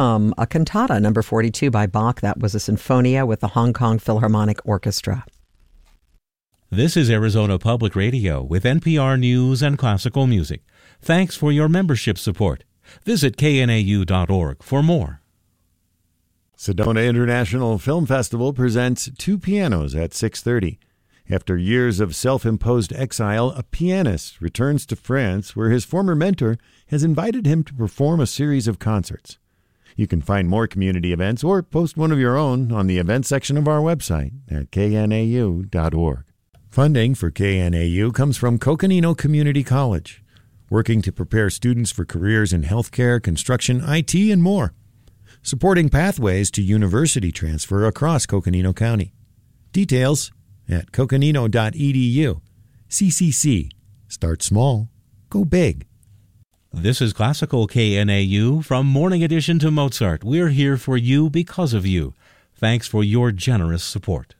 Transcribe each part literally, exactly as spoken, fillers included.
from a cantata, number forty-two by Bach. That was a sinfonia with the Hong Kong Philharmonic Orchestra. This is Arizona Public Radio with N P R News and classical music. Thanks for your membership support. Visit K N A U dot org for more. Sedona International Film Festival presents Two Pianos at six thirty. After years of self-imposed exile, a pianist returns to France where his former mentor has invited him to perform a series of concerts. You can find more community events or post one of your own on the events section of our website at K N A U dot org. Funding for K N A U comes from Coconino Community College, working to prepare students for careers in healthcare, construction, I T, and more. Supporting pathways to university transfer across Coconino County. Details at coconino dot e d u. C C C. Start small. Go big. This is Classical K N A U from Morning Edition to Mozart. We're here for you because of you. Thanks for your generous support.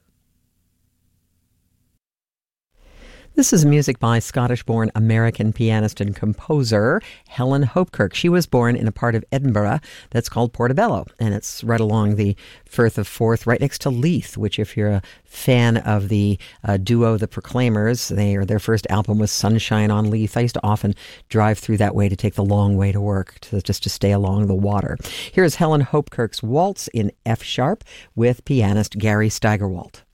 This is music by Scottish-born American pianist and composer Helen Hopkirk. She was born in a part of Edinburgh that's called Portobello, and it's right along the Firth of Forth, right next to Leith, which if you're a fan of the uh, duo The Proclaimers, they, or their first album was Sunshine on Leith. I used to often drive through that way to take the long way to work, to, just to stay along the water. Here's Helen Hopkirk's Waltz in F-sharp with pianist Gary Steigerwalt.